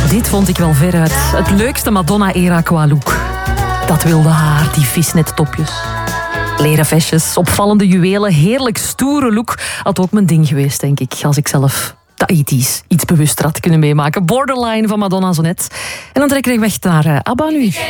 Dit vond ik wel veruit het leukste Madonna-era qua look. Dat wilde haar, die visnettopjes. Leren vestjes, opvallende juwelen, heerlijk stoere look. Had ook mijn ding geweest, denk ik, als ik zelf de 80's iets bewuster had kunnen meemaken. Borderline van Madonna zo net. En dan trek ik weg naar ABBA nu.